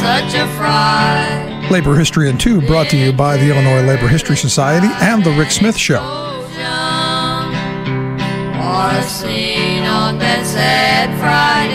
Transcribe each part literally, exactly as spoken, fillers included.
such a fright. Labor History in Two, brought to you by the Illinois Labor History Society and The Rick Smith Show. Or seen on that sad Friday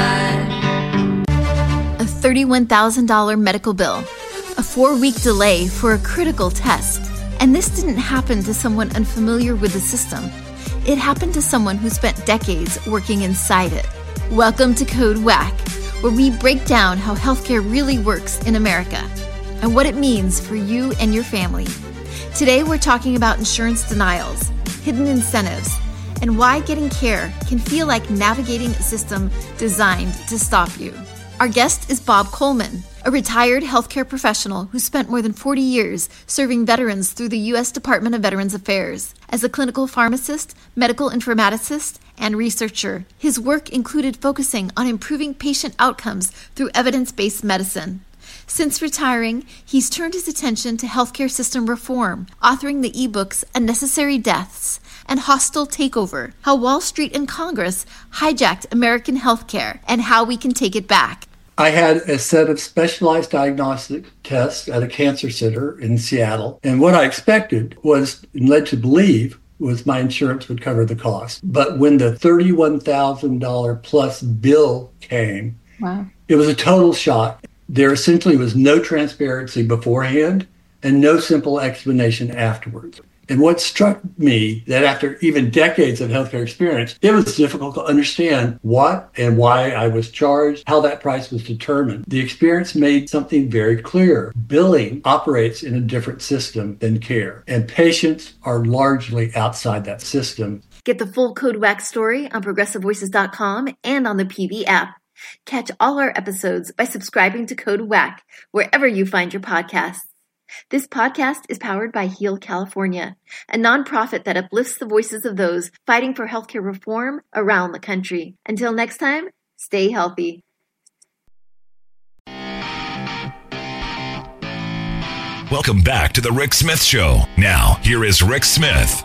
night. A thirty-one thousand dollars medical bill, a four-week delay for a critical test. And this didn't happen to someone unfamiliar with the system. It happened to someone who spent decades working inside it. Welcome to Code Whack, where we break down how healthcare really works in America and what it means for you and your family. Today, we're talking about insurance denials, hidden incentives, and why getting care can feel like navigating a system designed to stop you. Our guest is Bob Coleman, a retired healthcare professional who spent more than forty years serving veterans through the U S Department of Veterans Affairs. As a clinical pharmacist, medical informaticist, and researcher, his work included focusing on improving patient outcomes through evidence-based medicine. Since retiring, he's turned his attention to healthcare system reform, authoring the ebooks Unnecessary Deaths and Hostile Takeover, How Wall Street and Congress Hijacked American Healthcare and How We Can Take It Back. I had a set of specialized diagnostic tests at a cancer center in Seattle. And what I expected was, and led to believe, was my insurance would cover the cost. But when the thirty-one thousand dollars plus bill came, wow, it was a total shock. There essentially was no transparency beforehand and no simple explanation afterwards. And what struck me, that after even decades of healthcare experience, it was difficult to understand what and why I was charged, how that price was determined. The experience made something very clear. Billing operates in a different system than care, and patients are largely outside that system. Get the full Code Whack story on progressive voices dot com and on the P V app. Catch all our episodes by subscribing to Code Whack wherever you find your podcasts. This podcast is powered by Heal California, a nonprofit that uplifts the voices of those fighting for healthcare reform around the country. Until next time, stay healthy. Welcome back to The Rick Smith Show. Now, here is Rick Smith.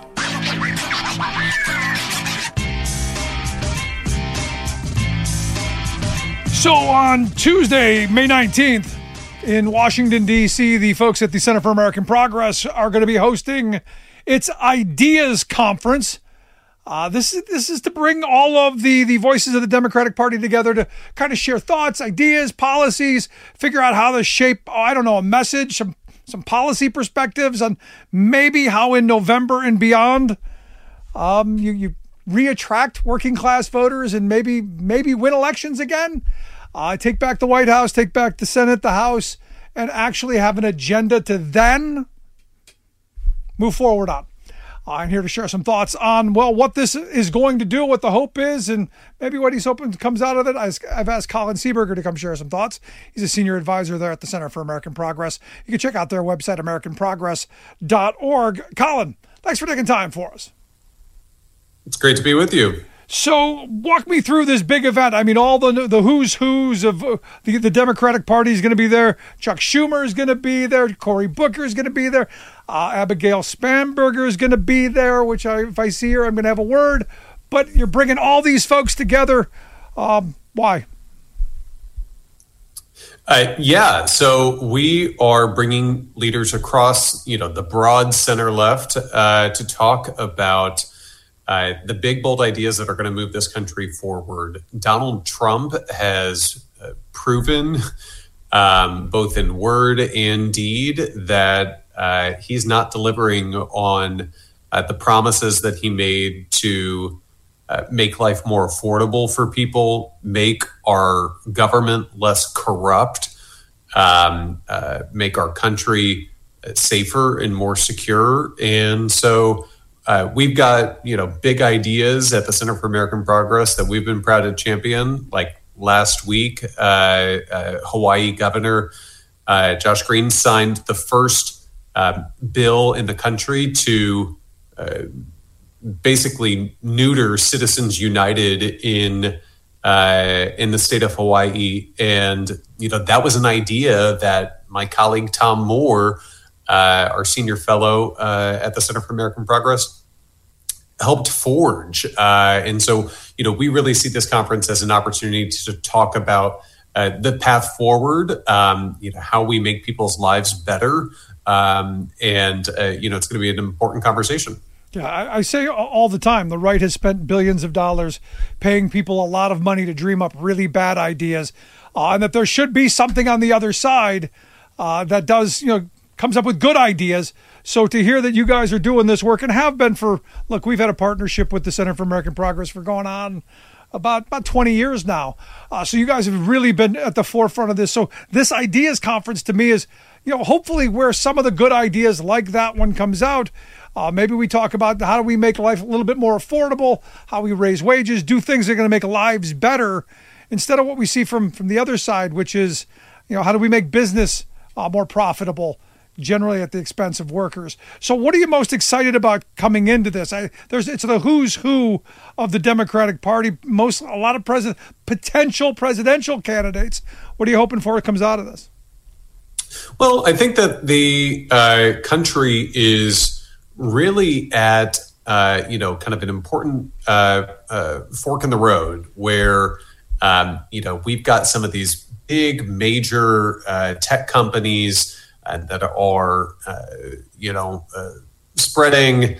So on Tuesday, May nineteenth, in Washington, D C, the folks at the Center for American Progress are going to be hosting its Ideas Conference. Uh, this, is, this is to bring all of the, the voices of the Democratic Party together to kind of share thoughts, ideas, policies, figure out how to shape, oh, I don't know, a message, some, some policy perspectives on maybe how in November and beyond um, you, you re-attract working class voters and maybe maybe win elections again. Uh, take back the White House, take back the Senate, the House, and actually have an agenda to then move forward on. Uh, I'm here to share some thoughts on, well, what this is going to do, what the hope is, and maybe what he's hoping comes out of it. I've asked Colin Seeberger to come share some thoughts. He's a senior advisor there at the Center for American Progress. You can check out their website, american progress dot org. Colin, thanks for taking time for us. It's great to be with you. So walk me through this big event. I mean, all the the who's who's of uh, the, the Democratic Party is going to be there. Chuck Schumer is going to be there. Cory Booker is going to be there. Uh, Abigail Spanberger is going to be there, which I, if I see her, I'm going to have a word. But you're bringing all these folks together. Um, why? Uh, yeah, so we are bringing leaders across, you know, the broad center left uh, to talk about Uh, the big, bold ideas that are going to move this country forward. Donald Trump has uh, proven, um, both in word and deed, that uh, he's not delivering on uh, the promises that he made to uh, make life more affordable for people, make our government less corrupt, um, uh, make our country safer and more secure. And so Uh, we've got, you know, big ideas at the Center for American Progress that we've been proud to champion. Like last week, uh, uh, Hawaii Governor uh, Josh Green signed the first uh, bill in the country to uh, basically neuter Citizens United in uh, in the state of Hawaii. And, you know, that was an idea that my colleague Tom Moore, Uh, our senior fellow uh, at the Center for American Progress, helped forge. Uh, and so, you know, we really see this conference as an opportunity to talk about uh, the path forward, um, you know, how we make people's lives better. Um, and, uh, you know, it's going to be an important conversation. Yeah, I, I say all the time, the right has spent billions of dollars paying people a lot of money to dream up really bad ideas, uh, and that there should be something on the other side uh, that does, you know, comes up with good ideas. So to hear that you guys are doing this work and have been for, look, we've had a partnership with the Center for American Progress for going on about, about twenty years now. Uh, so you guys have really been at the forefront of this. So this Ideas Conference to me is, you know, hopefully where some of the good ideas like that one comes out. Uh, maybe we talk about how do we make life a little bit more affordable, how we raise wages, do things that are going to make lives better, instead of what we see from, from the other side, which is, you know, how do we make business uh, more profitable, generally at the expense of workers. So what are you most excited about coming into this? I, there's It's the who's who of the Democratic Party, most a lot of president, potential presidential candidates. What are you hoping for comes out of this? Well, I think that the uh, country is really at, uh, you know, kind of an important uh, uh, fork in the road where, um, you know, we've got some of these big major uh, tech companies uh, that are, uh, you know, uh, spreading,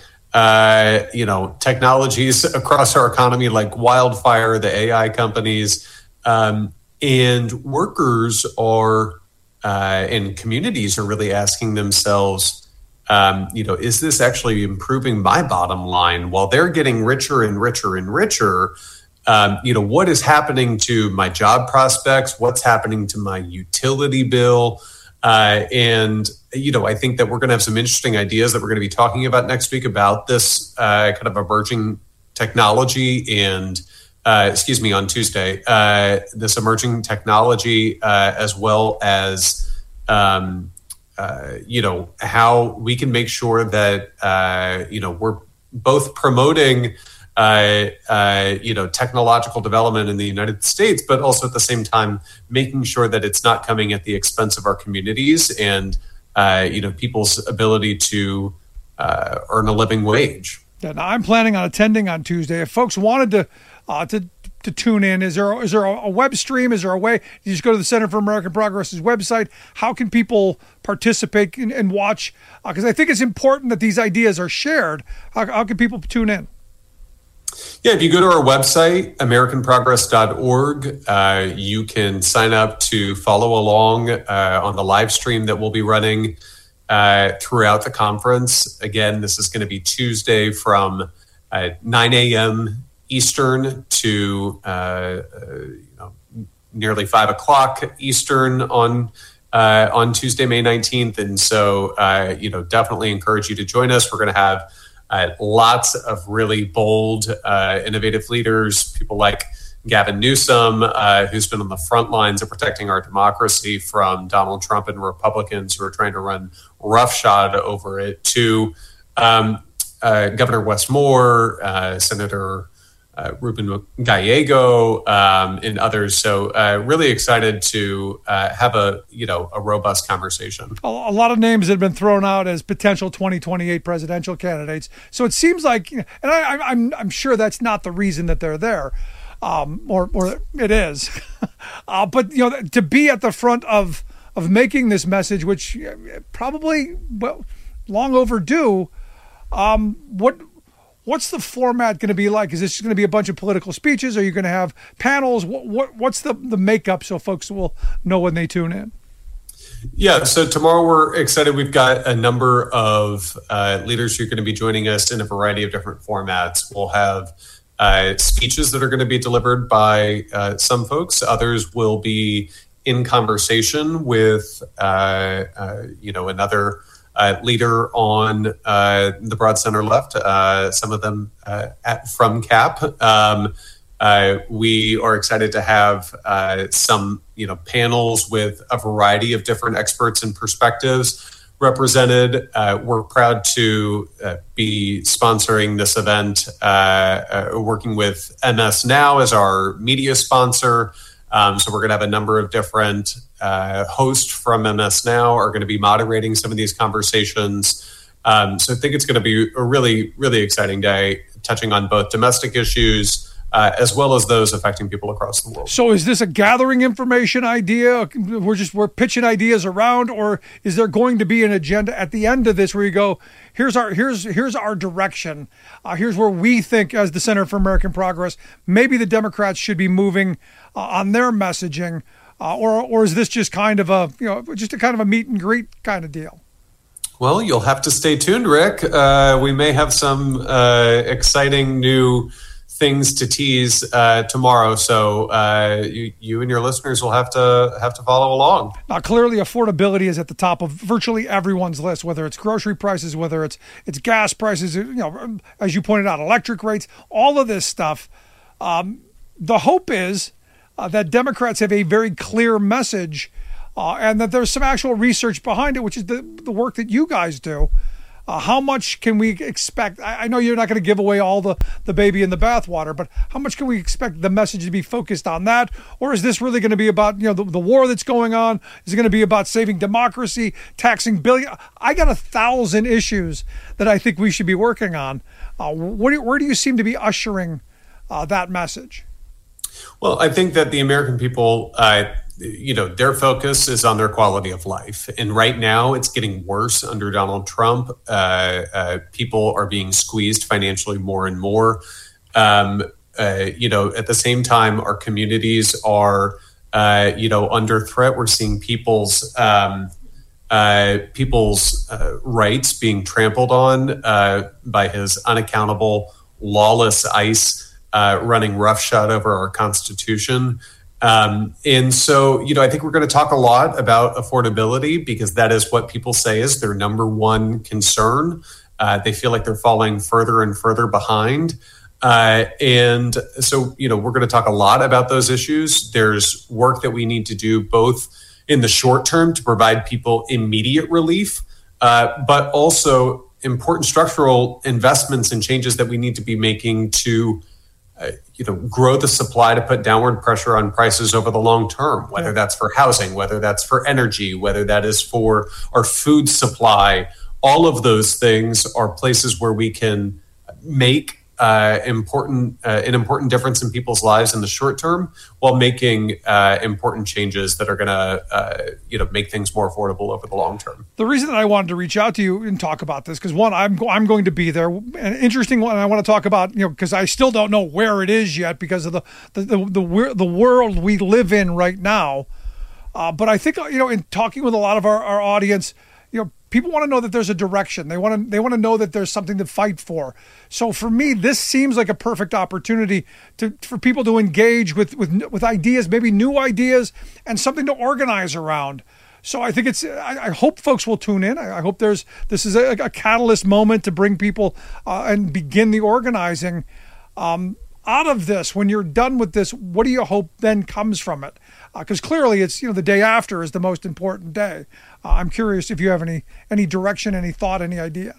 uh, you know, technologies across our economy like wildfire, the A I companies, um, and workers are, uh, and communities are really asking themselves, Um, you know, is this actually improving my bottom line while they're getting richer and richer and richer? Um, you know, what is happening to my job prospects? What's happening to my utility bill? Uh, and, you know, I think that we're going to have some interesting ideas that we're going to be talking about next week about this uh, kind of emerging technology and, uh, excuse me, on Tuesday, uh, this emerging technology uh, as well as, um, Uh, you know, how we can make sure that, uh, you know, we're both promoting, uh, uh, you know, technological development in the United States, but also at the same time, making sure that it's not coming at the expense of our communities and, uh, you know, people's ability to uh, earn a living wage. Yeah, now I'm planning on attending on Tuesday. If folks wanted to, uh, to, to tune in, is there is there a web stream? Is there a way you just go to the Center for American Progress's website? How can people participate and, and watch? Because uh, I think it's important that these ideas are shared. How, how can people tune in? Yeah, if you go to our website, american progress dot org, uh, you can sign up to follow along uh, on the live stream that we'll be running uh, throughout the conference. Again, this is going to be Tuesday from uh, nine a.m. Eastern to uh, uh, you know, nearly five o'clock Eastern on uh, on Tuesday, May nineteenth. And so, uh, you know, definitely encourage you to join us. We're going to have uh, lots of really bold, uh, innovative leaders, people like Gavin Newsom, uh, who's been on the front lines of protecting our democracy from Donald Trump and Republicans who are trying to run roughshod over it, to um, uh, Governor Wes Moore, uh, Senator Uh, Ruben Gallego, um, and others. So uh, really excited to uh, have a, you know, a robust conversation. A, a lot of names have been thrown out as potential twenty twenty-eight presidential candidates. So it seems like, and I, I'm I'm sure that's not the reason that they're there, um, or or it is, uh, but you know, to be at the front of of making this message, which probably well long overdue. Um, what What's the format going to be like? Is this going to be a bunch of political speeches? Are you going to have panels? What, what What's the, the makeup so folks will know when they tune in? Yeah, so tomorrow we're excited. We've got a number of uh, leaders who are going to be joining us in a variety of different formats. We'll have uh, speeches that are going to be delivered by uh, some folks. Others will be in conversation with, uh, uh, you know, another Uh, leader on uh, the broad center left, uh, some of them uh, at, from C A P. Um, uh, we are excited to have uh, some, you know, panels with a variety of different experts and perspectives represented. Uh, we're proud to uh, be sponsoring this event, uh, uh, working with M S Now as our media sponsor. Um, so we're going to have a number of different uh, hosts from M S Now are going to be moderating some of these conversations. Um, so I think it's going to be a really, really exciting day, touching on both domestic issues, uh, as well as those affecting people across the world. So is this a gathering information idea? We're just we're pitching ideas around, or is there going to be an agenda at the end of this where you go, here's our here's here's our direction, uh, here's where we think as the Center for American Progress maybe the Democrats should be moving uh, on their messaging, uh, or or is this just kind of a you know just a kind of a meet and greet kind of deal? Well, you'll have to stay tuned, Rick. Uh, we may have some uh, exciting new things to tease uh, tomorrow, so uh, you, you and your listeners will have to have to follow along. Now, clearly, affordability is at the top of virtually everyone's list, whether it's grocery prices, whether it's it's gas prices, you know, as you pointed out, electric rates, all of this stuff. Um, the hope is uh, that Democrats have a very clear message, uh, and that there's some actual research behind it, which is the the work that you guys do. Uh, how much can we expect? I, I know you're not going to give away all the, the baby in the bathwater, but how much can we expect the message to be focused on that? Or is this really going to be about, you know, the, the war that's going on? Is it going to be about saving democracy, taxing billion? I got a thousand issues that I think we should be working on. Uh, where, do, where do you seem to be ushering uh, that message? Well, I think that the American people, uh, you know, their focus is on their quality of life. And right now it's getting worse under Donald Trump. Uh, uh, people are being squeezed financially more and more. Um, uh, you know, at the same time, our communities are, uh, you know, under threat. We're seeing people's um, uh, people's uh, rights being trampled on uh, by his unaccountable, lawless ICE uh, running roughshod over our Constitution. Um, and so, you know, I think we're going to talk a lot about affordability because that is what people say is their number one concern. Uh, they feel like they're falling further and further behind. Uh, and so, you know, we're going to talk a lot about those issues. There's work that we need to do both in the short term to provide people immediate relief, uh, but also important structural investments and changes that we need to be making to Uh, you know, grow the supply to put downward pressure on prices over the long term, whether that's for housing, whether that's for energy, whether that is for our food supply. All of those things are places where we can make uh, important uh, an important difference in people's lives in the short term, while making uh, important changes that are going to uh, you know make things more affordable over the long term. The reason that I wanted to reach out to you and talk about this, because one, I'm I'm going to be there. An interesting one I want to talk about, you know, because I still don't know where it is yet because of the the the the, the world we live in right now. Uh, but I think, you know, in talking with a lot of our, our audience, you know, people want to know that there's a direction. They want to they want to know that there's something to fight for. So for me, this seems like a perfect opportunity to for people to engage with with with ideas, maybe new ideas, and something to organize around. So I think it's. I, I hope folks will tune in. I, I hope there's this is a, a catalyst moment to bring people uh, and begin the organizing. Um, out of this, when you're done with this, what do you hope then comes from it? Because uh, clearly it's, you know, the day after is the most important day. Uh, I'm curious if you have any any direction, any thought, any idea.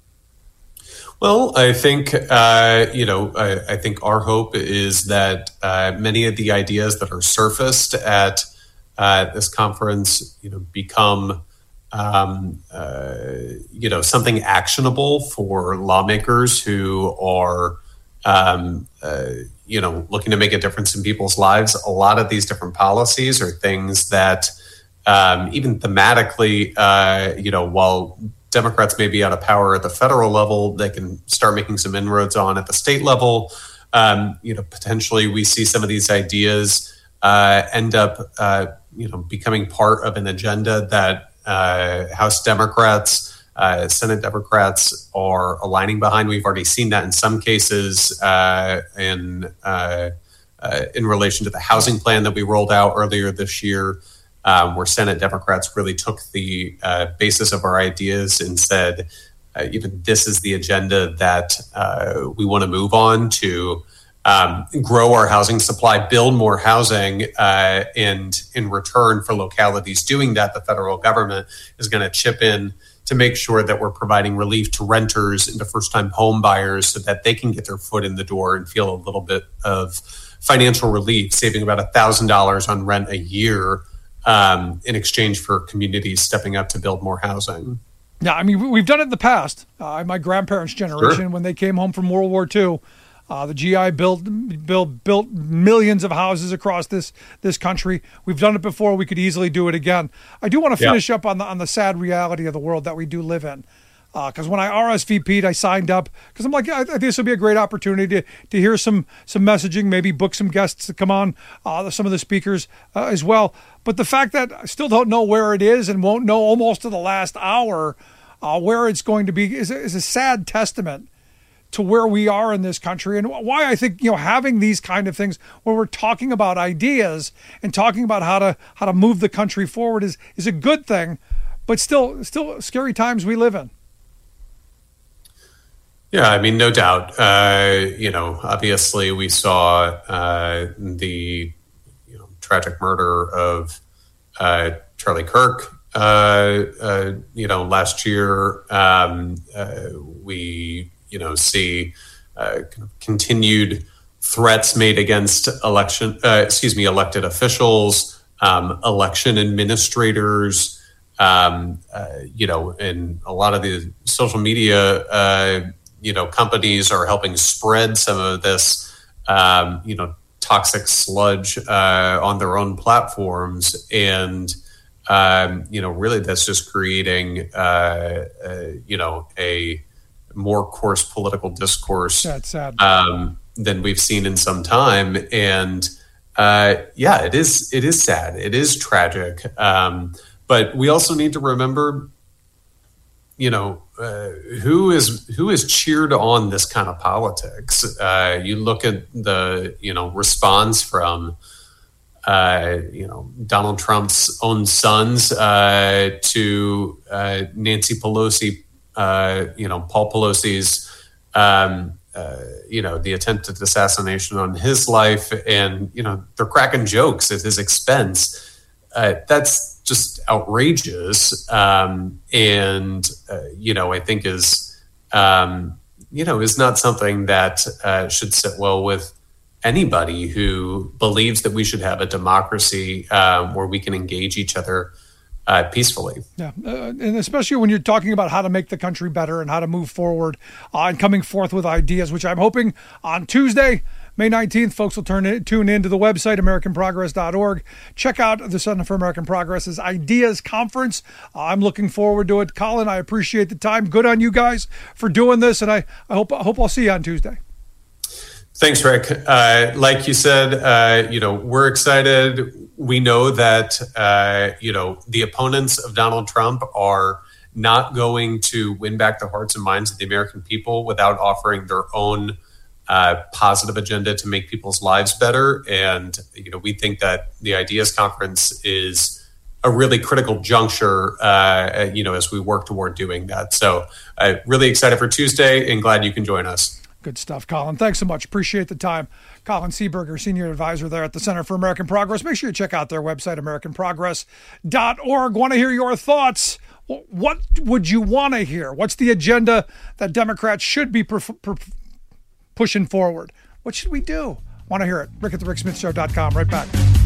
Well, I think, uh, you know, I, I think our hope is that uh, many of the ideas that are surfaced at uh, this conference, you know, become, um, uh, you know, something actionable for lawmakers who are, um, uh, you know, looking to make a difference in people's lives. A lot of these different policies are things that um, even thematically, uh, you know, while Democrats may be out of power at the federal level, they can start making some inroads on at the state level. Um, you know, potentially we see some of these ideas uh, end up, uh, you know, becoming part of an agenda that uh, House Democrats, Uh, Senate Democrats are aligning behind. We've already seen that in some cases uh, in uh, uh, in relation to the housing plan that we rolled out earlier this year, um, where Senate Democrats really took the uh, basis of our ideas and said, uh, even this is the agenda that uh, we want to move on to um, grow our housing supply, build more housing, uh, and in return for localities doing that, the federal government is going to chip in to make sure that we're providing relief to renters and to first-time home buyers so that they can get their foot in the door and feel a little bit of financial relief, saving about one thousand dollars on rent a year um, in exchange for communities stepping up to build more housing. Yeah, I mean, we've done it in the past. Uh, my grandparents' generation, Sure. when they came home from World War Two, Uh, the G I Bill, Bill built millions of houses across this this country. We've done it before. We could easily do it again. I do want to finish yeah. up on the on the sad reality of the world that we do live in. Because uh, when I R S V P'd, I signed up because I'm like, yeah, I think this would be a great opportunity to, to hear some some messaging, maybe book some guests to come on, uh, some of the speakers uh, as well. But the fact that I still don't know where it is and won't know almost to the last hour uh, where it's going to be is a, is a sad testament to where we are in this country, and why I think, you know, having these kind of things where we're talking about ideas and talking about how to how to move the country forward is is a good thing, but still still scary times we live in. Yeah, I mean, no doubt. Uh, you know, obviously, we saw uh, the you know, tragic murder of uh, Charlie Kirk. Uh, uh, you know, last year, um, uh, we you know see uh, kind of continued threats made against election. Uh, excuse me, elected officials, um, election administrators. Um, uh, you know, and a lot of the social media. Uh, you know, companies are helping spread some of this, um, you know, toxic sludge uh, on their own platforms. And, um, you know, really that's just creating, uh, uh, you know, a more coarse political discourse That's sad. Um, than we've seen in some time. And, uh, yeah, it is, it is sad. It is tragic. Um, but we also need to remember, you know, uh, who is who is cheered on this kind of politics. Uh, you look at the, you know, response from, uh, you know, Donald Trump's own sons uh, to uh, Nancy Pelosi, uh, you know, Paul Pelosi's, um, uh, you know, the attempted assassination on his life. And, you know, they're cracking jokes at his expense. Uh, that's just outrageous. Um, and, uh, you know, I think is, um, you know, is not something that uh, should sit well with anybody who believes that we should have a democracy um, where we can engage each other uh, peacefully. Yeah, uh, and especially when you're talking about how to make the country better and how to move forward uh, and coming forth with ideas, which I'm hoping on Tuesday, May nineteenth, folks will turn in, tune in to the website, American Progress dot org. Check out the Center for American Progress's Ideas Conference. Uh, I'm looking forward to it. Colin, I appreciate the time. Good on you guys for doing this, and I, I hope I hope I'll see you on Tuesday. Thanks, Rick. Uh, like you said, uh, you know, we're excited. We know that, uh, you know, the opponents of Donald Trump are not going to win back the hearts and minds of the American people without offering their own Uh, positive agenda to make people's lives better. And, you know, we think that the Ideas Conference is a really critical juncture, uh, you know, as we work toward doing that. So uh, really excited for Tuesday and glad you can join us. Good stuff, Colin. Thanks so much. Appreciate the time. Colin Seeberger, Senior Advisor there at the Center for American Progress. Make sure you check out their website, American Progress dot org. Want to hear your thoughts. What would you want to hear? What's the agenda that Democrats should be per- per- pushing forward? What should we do? Want to hear it? Rick at the Rick Smith Show dot com. Right back.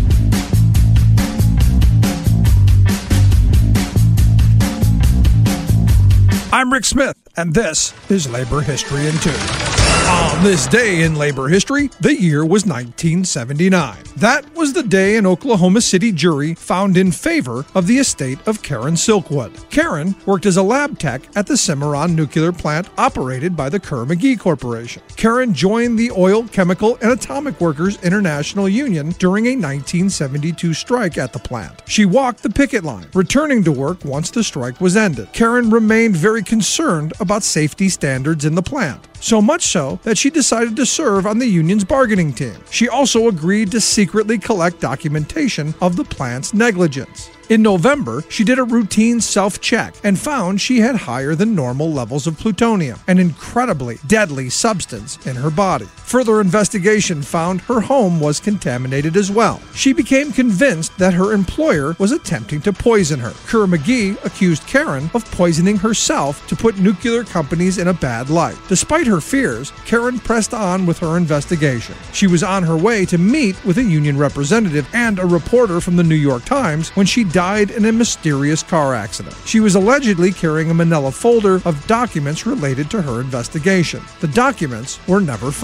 I'm Rick Smith, and this is Labor History in Two. On this day in labor history, the year was nineteen seventy-nine. That was the day an Oklahoma City jury found in favor of the estate of Karen Silkwood. Karen worked as a lab tech at the Cimarron nuclear plant operated by the Kerr-McGee Corporation. Karen joined the Oil, Chemical, and Atomic Workers International Union during a nineteen seventy-two strike at the plant. She walked the picket line, returning to work once the strike was ended. Karen remained very concerned about safety standards in the plant, so much so that she decided to serve on the union's bargaining team. She also agreed to secretly collect documentation of the plant's negligence. In November, she did a routine self-check and found she had higher than normal levels of plutonium, an incredibly deadly substance in her body. Further investigation found her home was contaminated as well. She became convinced that her employer was attempting to poison her. Kerr-McGee accused Karen of poisoning herself to put nuclear companies in a bad light. Despite her fears, Karen pressed on with her investigation. She was on her way to meet with a union representative and a reporter from the New York Times when she died in a mysterious car accident. She was allegedly carrying a manila folder of documents related to her investigation. The documents were never found.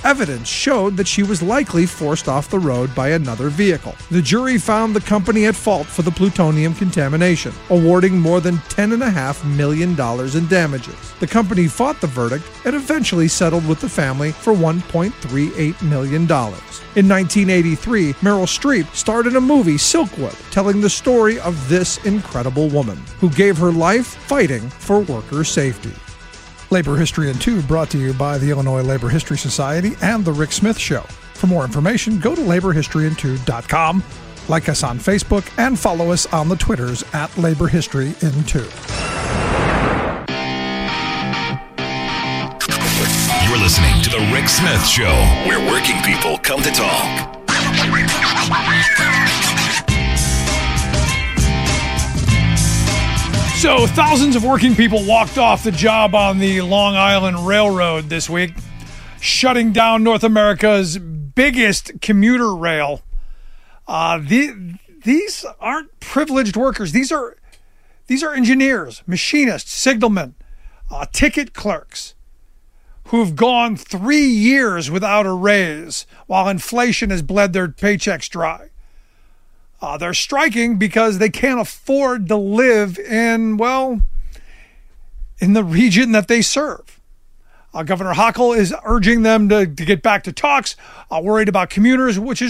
evidence showed that she was likely forced off the road by another vehicle. The jury found the company at fault for the plutonium contamination, awarding more than ten point five million dollars in damages. The company fought the verdict and eventually settled with the family for one point three eight million dollars. In nineteen eighty-three, Meryl Streep starred in a movie, Silkwood, telling the story of this incredible woman who gave her life fighting for worker safety. Labor History in Two brought to you by the Illinois Labor History Society and The Rick Smith Show. For more information, go to labor history in two dot com, like us on Facebook, and follow us on the Twitters at Labor History in Two. You're listening to The Rick Smith Show, where working people come to talk. So, thousands of working people walked off the job on the Long Island Railroad this week, shutting down North America's biggest commuter rail. Uh, the, these aren't privileged workers. These are these are engineers, machinists, signalmen, uh, ticket clerks who've gone three years without a raise while inflation has bled their paychecks dry. Uh, they're striking because they can't afford to live in, well, in the region that they serve. Uh, Governor Hochul is urging them to, to get back to talks, uh, worried about commuters, which is